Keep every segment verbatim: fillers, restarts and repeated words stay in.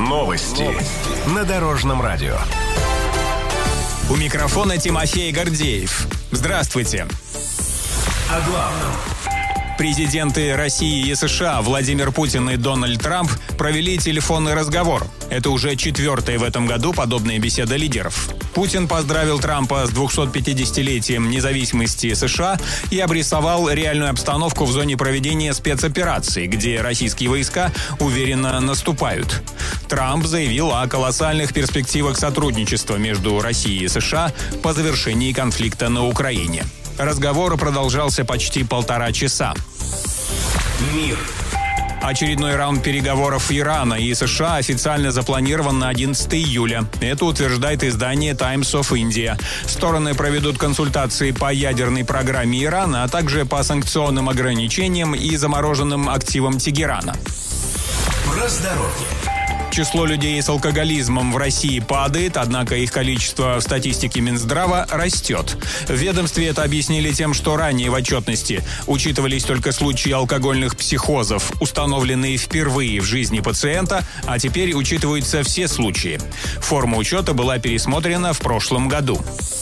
Новости на Дорожном радио. У микрофона Тимофей Гордеев. Здравствуйте. О главном. Президенты России и США Владимир Путин и Дональд Трамп провели телефонный разговор. Это уже четвертая в этом году подобная беседа лидеров. Путин поздравил Трампа с двухсотпятидесятилетием независимости США и обрисовал реальную обстановку в зоне проведения спецоперации, где российские войска уверенно наступают. Трамп заявил о колоссальных перспективах сотрудничества между Россией и США по завершении конфликта на Украине. Разговор продолжался почти полтора часа. Мир. Очередной раунд переговоров Ирана и США официально запланирован на одиннадцатое июля. Это утверждает издание Times of India. Стороны проведут консультации по ядерной программе Ирана, а также по санкционным ограничениям и замороженным активам Тегерана. Про здоровье. Число людей с алкоголизмом в России падает, однако их количество в статистике Минздрава растет. В ведомстве это объяснили тем, что ранее в отчетности учитывались только случаи алкогольных психозов, установленные впервые в жизни пациента, а теперь учитываются все случаи. Форма учета была пересмотрена в прошлом году.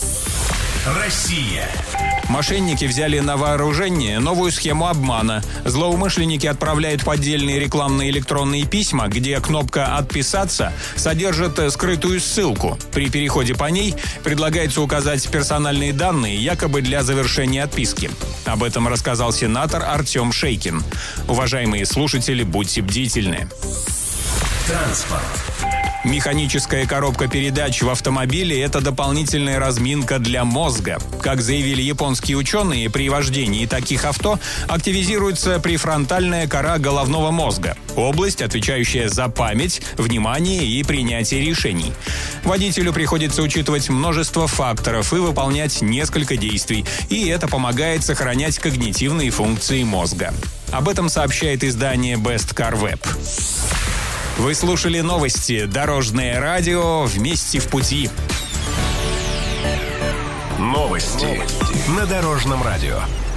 Россия. Мошенники взяли на вооружение новую схему обмана. Злоумышленники отправляют поддельные рекламные электронные письма, где кнопка «Отписаться» содержит скрытую ссылку. При переходе по ней предлагается указать персональные данные, якобы для завершения отписки. Об этом рассказал сенатор Артем Шейкин. Уважаемые слушатели, будьте бдительны. Транспорт. Механическая коробка передач в автомобиле – это дополнительная разминка для мозга. Как заявили японские ученые, при вождении таких авто активизируется префронтальная кора головного мозга – область, отвечающая за память, внимание и принятие решений. Водителю приходится учитывать множество факторов и выполнять несколько действий, и это помогает сохранять когнитивные функции мозга. Об этом сообщает издание Best Car Web. Вы слушали новости «Дорожное радио». Вместе в пути. Новости на Дорожном радио.